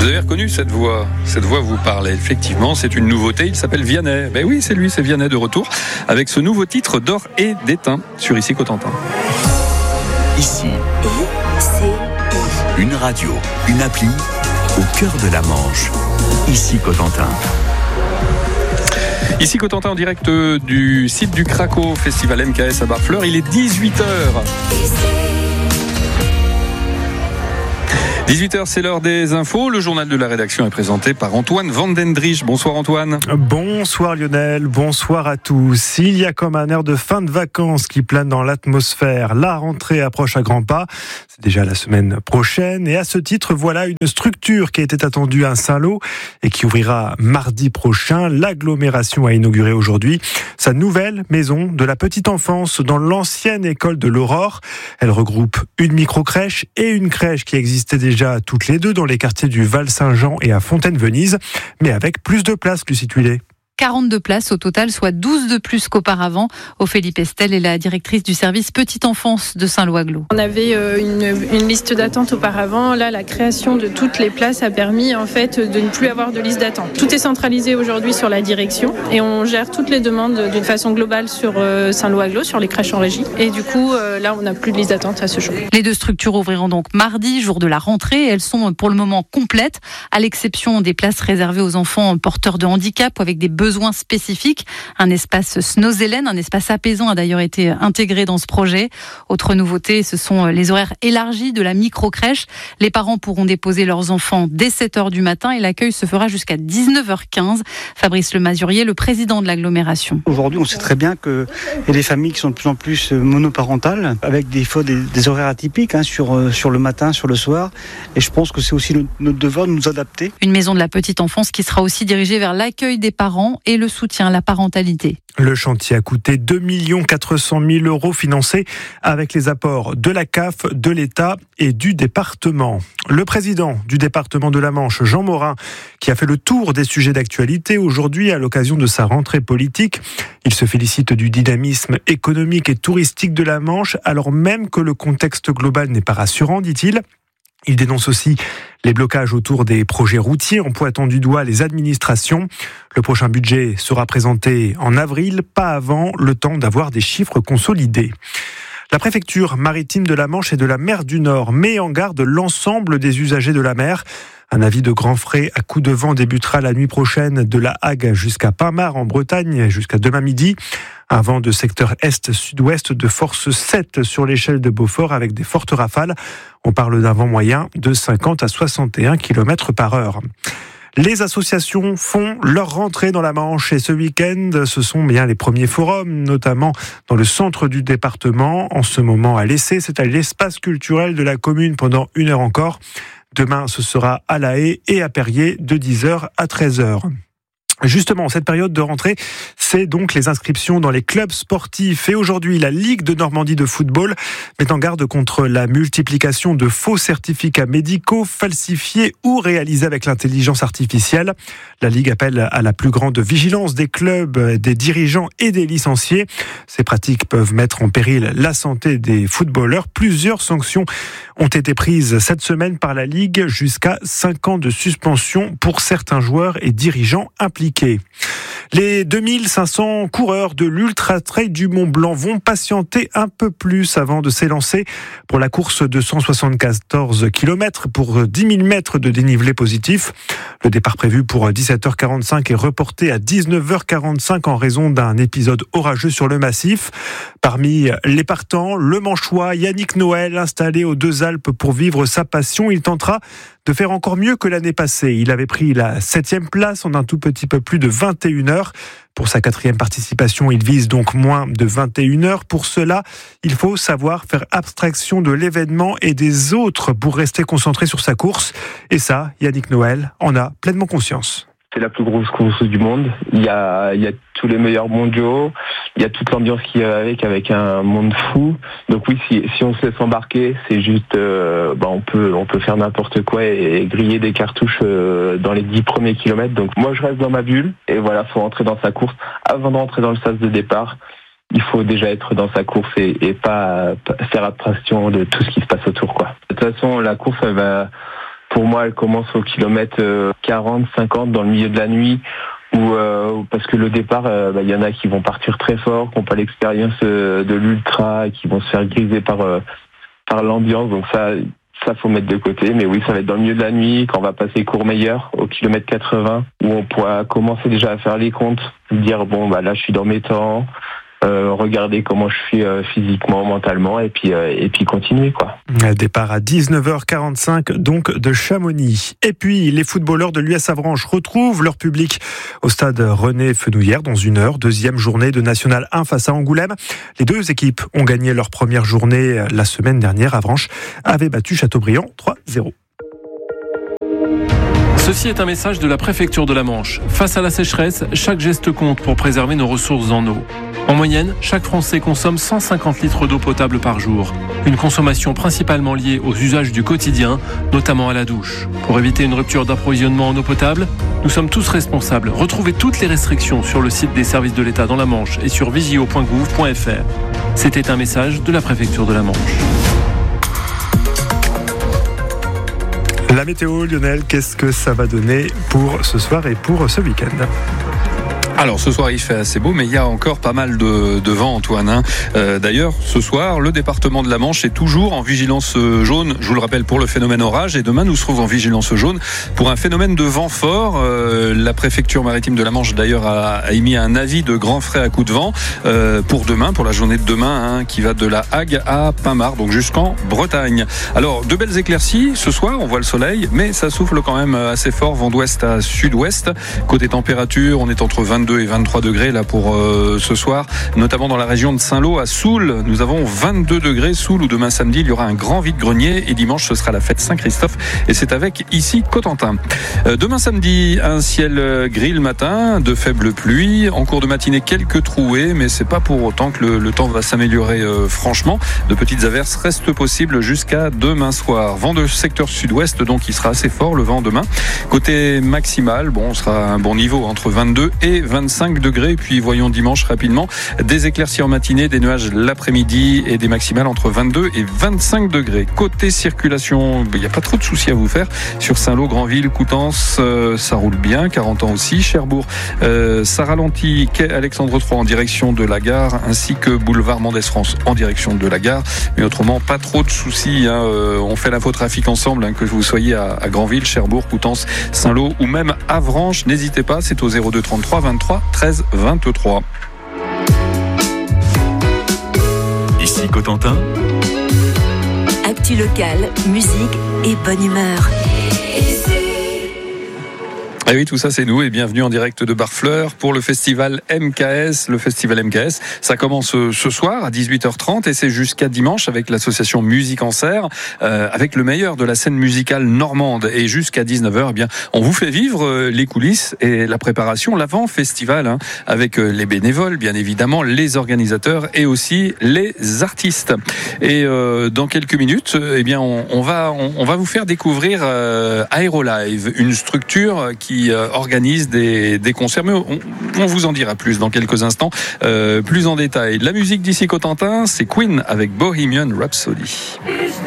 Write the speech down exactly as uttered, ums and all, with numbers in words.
Vous avez reconnu cette voix. Cette voix vous parle. Effectivement, c'est une nouveauté. Il s'appelle Vianney. Ben oui, c'est lui, c'est Vianney de retour avec ce nouveau titre d'Or et d'étain sur Ici Cotentin. Ici, une radio, une appli au cœur de la Manche. Ici Cotentin. Ici Cotentin en direct du site du Craco Festival M K S à Barfleur. Il est dix-huit heures. dix-huit heures, c'est l'heure des infos. Le journal de la rédaction est présenté par Antoine Vandendrich. Bonsoir Antoine. Bonsoir Lionel, bonsoir à tous. Il y a comme un air de fin de vacances qui plane dans l'atmosphère. La rentrée approche à grands pas. C'est déjà la semaine prochaine. Et à ce titre, voilà une structure qui était attendue à Saint-Lô et qui ouvrira mardi prochain. L'agglomération a inauguré aujourd'hui sa nouvelle maison de la petite enfance dans l'ancienne école de l'Aurore. Elle regroupe une micro-crèche et une crèche qui existait déjà déjà toutes les deux dans les quartiers du Val-Saint-Jean et à Fontaine-Venise, mais avec plus de place, Lucie Tuillet. quarante-deux places au total, soit douze de plus qu'auparavant. Ophélie Pestel est la directrice du service Petite Enfance de Saint-Lô-Aglo. On avait une, une liste d'attente auparavant. Là, la création de toutes les places a permis en fait de ne plus avoir de liste d'attente. Tout est centralisé aujourd'hui sur la direction et on gère toutes les demandes d'une façon globale sur Saint-Lô-Aglo, sur les crèches en régie. Et du coup, là, on n'a plus de liste d'attente à ce jour. Les deux structures ouvriront donc mardi, jour de la rentrée. Elles sont pour le moment complètes, à l'exception des places réservées aux enfants porteurs de handicap ou avec des besoins spécifiques. Un espace Snozelen, un espace apaisant a d'ailleurs été intégré dans ce projet. Autre nouveauté, ce sont les horaires élargis de la micro-crèche. Les parents pourront déposer leurs enfants dès sept heures du matin et l'accueil se fera jusqu'à dix-neuf heures quinze. Fabrice Lemazurier, le président de l'agglomération. Aujourd'hui, on sait très bien qu'il y a des familles qui sont de plus en plus monoparentales, avec des fois des, des horaires atypiques hein, sur, sur le matin, sur le soir. Et je pense que c'est aussi notre, notre devoir de nous adapter. Une maison de la petite enfance qui sera aussi dirigée vers l'accueil des parents et le soutien à la parentalité. Le chantier a coûté deux millions quatre cent mille euros financés avec les apports de la C A F, de l'État et du département. Le président du département de la Manche, Jean Morin, qui a fait le tour des sujets d'actualité aujourd'hui à l'occasion de sa rentrée politique. Il se félicite du dynamisme économique et touristique de la Manche, alors même que le contexte global n'est pas rassurant, dit-il. Il dénonce aussi les blocages autour des projets routiers en pointant du doigt les administrations. Le prochain budget sera présenté en avril, pas avant le temps d'avoir des chiffres consolidés. La préfecture maritime de la Manche et de la mer du Nord met en garde l'ensemble des usagers de la mer. Un avis de grand frais à coup de vent débutera la nuit prochaine de La Hague jusqu'à Pinmar en Bretagne, jusqu'à demain midi. Un vent de secteur est-sud-ouest de force sept sur l'échelle de Beaufort avec des fortes rafales. On parle d'un vent moyen de cinquante à soixante et un kilomètres par heure. Les associations font leur rentrée dans la Manche et ce week-end, ce sont bien les premiers forums, notamment dans le centre du département. En ce moment à l'Essai, c'est à l'espace culturel de la commune pendant une heure encore. Demain, ce sera à La Haye et à Perrier de dix heures à treize heures. Justement, cette période de rentrée, c'est donc les inscriptions dans les clubs sportifs. Et aujourd'hui, la Ligue de Normandie de football met en garde contre la multiplication de faux certificats médicaux falsifiés ou réalisés avec l'intelligence artificielle. La Ligue appelle à la plus grande vigilance des clubs, des dirigeants et des licenciés. Ces pratiques peuvent mettre en péril la santé des footballeurs. Plusieurs sanctions ont été prises cette semaine par la Ligue, jusqu'à cinq ans de suspension pour certains joueurs et dirigeants impliqués. Les deux mille cinq cents coureurs de l'Ultra Trail du Mont Blanc vont patienter un peu plus avant de s'élancer pour la course de cent soixante-quatorze kilomètres pour dix mille mètres de dénivelé positif. Le départ prévu pour dix-sept heures quarante-cinq est reporté à dix-neuf heures quarante-cinq en raison d'un épisode orageux sur le massif. Parmi les partants, le Manchois Yannick Noël, installé aux Deux Alpes pour vivre sa passion. Il tentera de faire encore mieux que l'année passée. Il avait pris la septième place en un tout petit peu plus de vingt et une heures. Pour sa quatrième participation, il vise donc moins de vingt et une heures. Pour cela, il faut savoir faire abstraction de l'événement et des autres pour rester concentré sur sa course. Et ça, Yannick Noël en a pleinement conscience. C'est la plus grosse course du monde. Il y a, il y a tous les meilleurs mondiaux. Il y a toute l'ambiance qui est avec, avec un monde fou. Donc oui, si, si on se laisse embarquer, c'est juste, euh, bah on peut, on peut faire n'importe quoi et, et griller des cartouches euh, dans les dix premiers kilomètres. Donc moi, je reste dans ma bulle et voilà, faut rentrer dans sa course. Avant de rentrer dans le sas de départ, il faut déjà être dans sa course et, et pas, pas faire abstraction de tout ce qui se passe autour, quoi. De toute façon, la course, elle va pour moi, elle commence au kilomètre quarante, cinquante dans le milieu de la nuit. Ou euh, parce que le départ, il euh, bah, y en a qui vont partir très fort, qui n'ont pas l'expérience euh, de l'ultra, et qui vont se faire griser par euh, par l'ambiance. Donc ça, ça faut mettre de côté. Mais oui, ça va être dans le milieu de la nuit, quand on va passer Courmayeur au kilomètre quatre-vingts, où on pourra commencer déjà à faire les comptes, dire bon bah là je suis dans mes temps. Euh, regarder comment je suis euh, physiquement, mentalement, et puis euh, et puis continuer quoi. Départ à dix-neuf heures quarante-cinq donc de Chamonix. Et puis les footballeurs de l'U S Avranches retrouvent leur public au stade René Fenouillère dans une heure. Deuxième journée de National un face à Angoulême. Les deux équipes ont gagné leur première journée la semaine dernière. Avranches avait battu Châteaubriand trois zéro. Ceci est un message de la préfecture de la Manche. Face à la sécheresse, chaque geste compte pour préserver nos ressources en eau. En moyenne, chaque Français consomme cent cinquante litres d'eau potable par jour. Une consommation principalement liée aux usages du quotidien, notamment à la douche. Pour éviter une rupture d'approvisionnement en eau potable, nous sommes tous responsables. Retrouvez toutes les restrictions sur le site des services de l'État dans la Manche et sur vigio point gouv point f r. C'était un message de la préfecture de la Manche. La météo, Lionel, qu'est-ce que ça va donner pour ce soir et pour ce week-end ? Alors ce soir il fait assez beau, mais il y a encore pas mal de, de vent, Antoine. Hein. Euh, d'ailleurs, ce soir, le département de la Manche est toujours en vigilance jaune, je vous le rappelle, pour le phénomène orage. Et demain, nous serons en vigilance jaune pour un phénomène de vent fort. Euh, la préfecture maritime de la Manche, d'ailleurs, a, a émis un avis de grand frais à coup de vent euh, pour demain, pour la journée de demain, hein, qui va de la Hague à Pinmar, donc jusqu'en Bretagne. Alors, de belles éclaircies ce soir, on voit le soleil, mais ça souffle quand même assez fort, vent d'ouest à sud-ouest. Côté température, on est entre vingt-deux et vingt-trois degrés là pour euh, ce soir, notamment dans la région de Saint-Lô à Soule. Nous avons vingt-deux degrés. Soule, où demain samedi il y aura un grand vide-grenier, et dimanche ce sera la fête Saint-Christophe, et c'est avec ici Cotentin. Euh, demain samedi, un ciel gris le matin, de faibles pluies, en cours de matinée quelques trouées, mais c'est pas pour autant que le, le temps va s'améliorer euh, franchement. De petites averses restent possibles jusqu'à demain soir. Vent de secteur sud-ouest, donc il sera assez fort le vent demain. Côté maximal, bon, on sera à un bon niveau entre vingt-deux et vingt-cinq degrés. Puis voyons dimanche rapidement des éclaircies en matinée, des nuages l'après-midi et des maximales entre vingt-deux et vingt-cinq degrés. Côté circulation, il n'y a pas trop de soucis à vous faire. Sur Saint-Lô, Granville, Coutances, euh, ça roule bien. quarante ans aussi. Cherbourg, euh, ça ralentit. Quai Alexandre trois en direction de la gare, ainsi que boulevard Mendès France en direction de la gare. Mais autrement, pas trop de soucis. Hein. Euh, on fait l'infotrafic ensemble, hein, que vous soyez à, à Granville, Cherbourg, Coutances, Saint-Lô ou même Avranches. N'hésitez pas, c'est au zéro deux trente-trois vingt-trois treize vingt-trois. Ici Cotentin. Actu locale, musique et bonne humeur. Et oui, tout ça c'est nous, et bienvenue en direct de Barfleur pour le festival M K S. Le festival M K S, ça commence ce soir à dix-huit heures trente et c'est jusqu'à dimanche avec l'association Musique en Serre, euh, avec le meilleur de la scène musicale normande. Et jusqu'à dix-neuf heures, eh bien, on vous fait vivre les coulisses et la préparation, l'avant-festival, hein, avec les bénévoles, bien évidemment, les organisateurs et aussi les artistes. Et euh, dans quelques minutes, eh bien, on, on va on, on va vous faire découvrir euh, Aérolive, une structure qui qui organise des, des concerts, mais on, on vous en dira plus dans quelques instants, euh, plus en détail. La musique d'ici Cotentin, c'est Queen avec Bohemian Rhapsody.